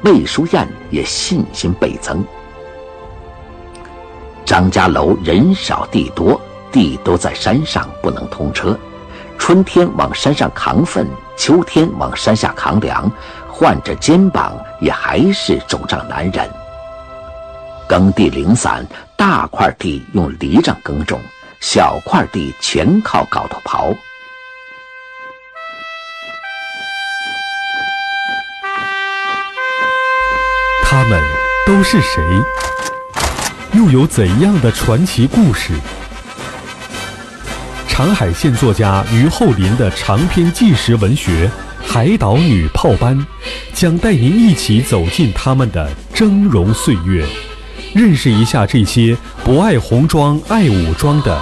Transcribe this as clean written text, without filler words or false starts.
魏书燕也信心倍增。张家楼人少地多，地都在山上，不能通车。春天往山上扛粪，秋天往山下扛粮，换着肩膀也还是肿胀难忍。耕地零散，大块地用犁杖耕种，小块地全靠镐头刨。 他们都是谁？又有怎样的传奇故事？长海县作家于厚林的长篇纪实文学《海岛女炮班》将带您一起走进他们的峥嵘岁月，认识一下这些不爱红装爱武装的